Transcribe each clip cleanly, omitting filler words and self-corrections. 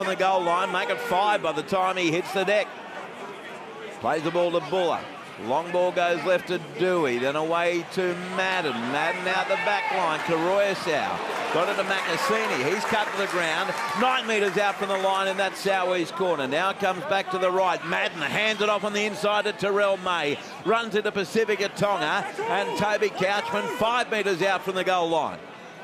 on the goal line, make it 5 by the time he hits the deck. Plays the ball to Buller. Long ball goes left to Dewey, then away to Madden. Madden out the back line, Karoyasau. Got it to Macassini. He's cut to the ground, 9 metres out from the line in that southeast corner. Now it comes back to the right. Madden hands it off on the inside to Terrell May. Runs into Pacifica Tonga, and Toby Couchman 5 metres out from the goal line.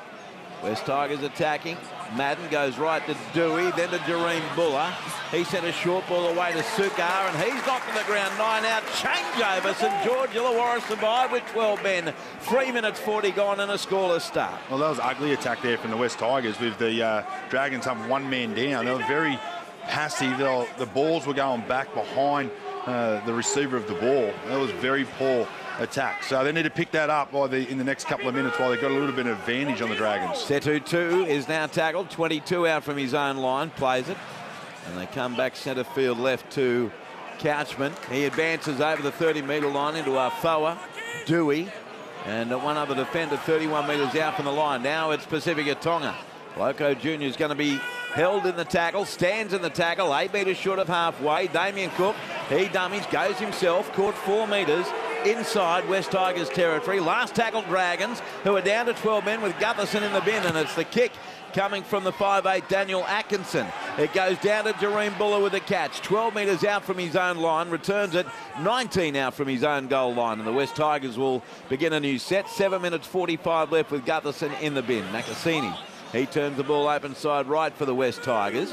West Tigers attacking. Madden goes right to Dewey, then to Jareem Buller. He sent a short ball away to Sukar, and he's got to the ground, 9 out. Changeover. St George Illawarra survived with 12 men. 3 minutes 40 gone and a scoreless start. Well, that was an ugly attack there from the West Tigers with the Dragons having 1 man down. They were very passive. The balls were going back behind the receiver of the ball. That was very poor attack. So they need to pick that up in the next couple of minutes while they've got a little bit of advantage on the Dragons. Setu is now tackled, 22 out from his own line, plays it. And they come back centre field left to Couchman. He advances over the 30-metre line into Afoa, Dewey, and one other defender 31 metres out from the line. Now it's Pacifica Tonga. Loco Jr. is going to be held in the tackle, stands in the tackle, 8 metres short of halfway. Damien Cook, he dummies, goes himself, caught 4 metres inside West Tigers territory. Last tackle Dragons, who are down to 12 men with Gutherson in the bin, and it's the kick coming from the 5'8", Daniel Atkinson. It goes down to Jareem Buller with a catch. 12 metres out from his own line, returns it 19 out from his own goal line, and the West Tigers will begin a new set. 7 minutes 45 left with Gutherson in the bin. Macassini, he turns the ball open side right for the West Tigers.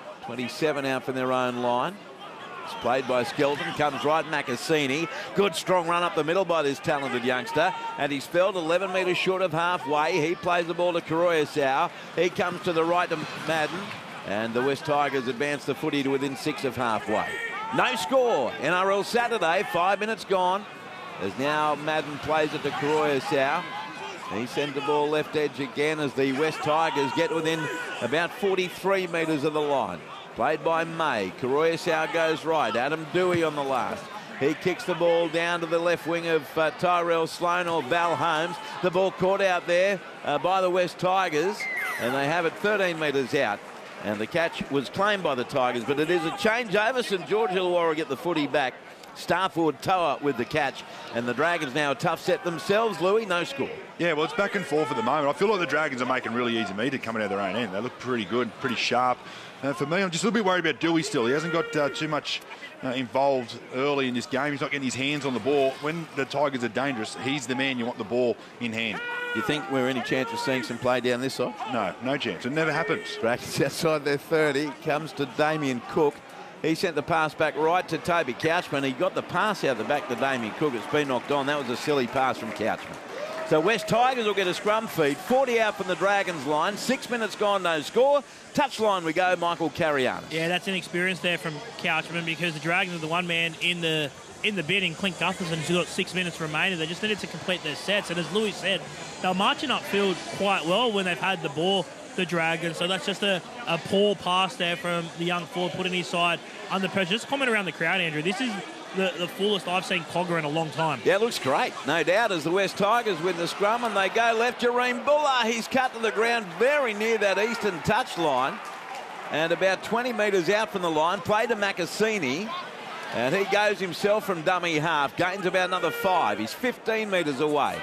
27 out from their own line. It's played by Skelton, comes right Macassini. Good strong run up the middle by this talented youngster. And he's felled 11 metres short of halfway. He plays the ball to Karoyasau. He comes to the right to Madden. And the West Tigers advance the footy to within 6 of halfway. No score. NRL Saturday, 5 minutes gone. As now Madden plays it to Karoyasau. He sends the ball left edge again as the West Tigers get within about 43 metres of the line. Played by May. Karoyasau goes right. Adam Dewey on the last. He kicks the ball down to the left wing of Tyrell Sloan or Val Holmes. The ball caught out there by the West Tigers, and they have it 13 metres out. And the catch was claimed by the Tigers, but it is a changeover. St George Illawarra get the footy back. Star forward Toa with the catch, and the Dragons now a tough set themselves. Louis, no score. Yeah, well, it's back and forth at the moment. I feel like the Dragons are making really easy meter coming out of their own end. They look pretty good, pretty sharp. For me, I'm just a little bit worried about Dewey still. He hasn't got too much involved early in this game. He's not getting his hands on the ball. When the Tigers are dangerous, he's the man you want the ball in hand. You think we're any chance of seeing some play down this side? No, no chance. It never happens. Dragons outside their 30. Comes to Damien Cook. He sent the pass back right to Toby Couchman. He got the pass out the back to Damien Cook. It's been knocked on. That was a silly pass from Couchman. So West Tigers will get a scrum feed. 40 out from the Dragons line. 6 minutes gone, no score. Touchline we go, Michael Carianis. Yeah, that's an experience there from Couchman because the Dragons are the one man in the bidding. Clint Gutherson has got 6 minutes remaining. They just needed to complete their sets. And as Louis said, they're marching upfield quite well when they've had the ball, the Dragons. So that's just a poor pass there from the young forward, putting his side under pressure. Just comment around the crowd, Andrew. This is the fullest I've seen Cogger in a long time. Yeah, it looks great. No doubt as the West Tigers win the scrum and they go left. Jareem Buller, he's cut to the ground very near that eastern touch line and about 20 metres out from the line. Played to Macassini and he goes himself from dummy half. Gains about another 5. He's 15 metres away.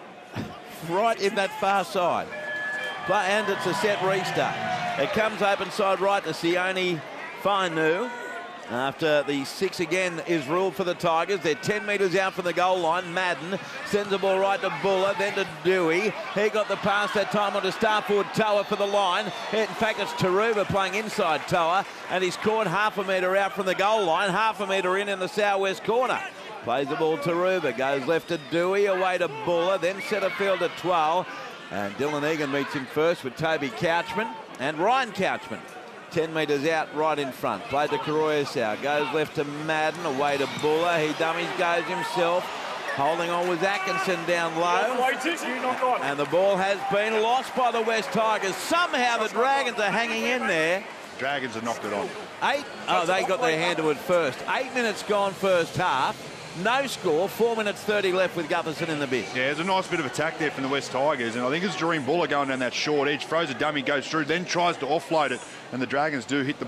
Right in that far side. And it's a set restart. It comes open side right to Sione Fainu. After the 6 again is ruled for the Tigers. They're 10 metres out from the goal line. Madden sends the ball right to Buller, then to Dewey. He got the pass that time on to star forward Toa for the line. In fact, it's Taruba playing inside Toa, and he's caught half a metre out from the goal line, half a metre in the southwest corner. Plays the ball to Taruba, goes left to Dewey, away to Buller, then centre field to Twal. And Dylan Egan meets him first with Toby Couchman and Ryan Couchman. 10 metres out, right in front. Played to Karoyasau. Goes left to Madden, away to Buller. He dummies, goes himself. Holding on was Atkinson down low. And the ball has been lost by the West Tigers. Somehow the Dragons are hanging in there. Dragons have knocked it on. They got their hand to it first. 8 minutes gone first half. No score. 4 minutes 30 left with Gutherson in the bin. Yeah, there's a nice bit of attack there from the West Tigers, and I think it's Doreen Buller going down that short edge, throws a dummy, goes through, then tries to offload it, and the Dragons do hit the